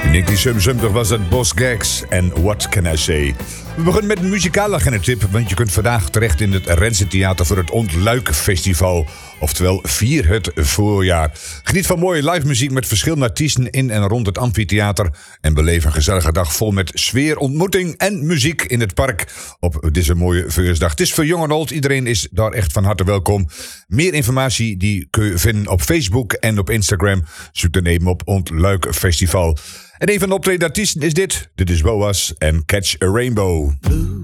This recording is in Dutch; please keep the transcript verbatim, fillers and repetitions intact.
negentien zevenenzeventig was het Boss Gags en What Can I Say. We beginnen met een muzikale agendetip, want je kunt vandaag terecht in het Renze Theater voor het Ontluik Festival. Oftewel, vier het voorjaar. Geniet van mooie live muziek met verschillende artiesten in en rond het amfitheater. En beleef een gezellige dag vol met sfeer, ontmoeting en muziek in het park op deze mooie voorjaarsdag. Het is voor jong en oud, iedereen is daar echt van harte welkom. Meer informatie die kun je vinden op Facebook en op Instagram. Zoek dan even op Ontluik Festival. En een van de optredende artiesten is dit. Dit is Boas en Catch a Rainbow. Blue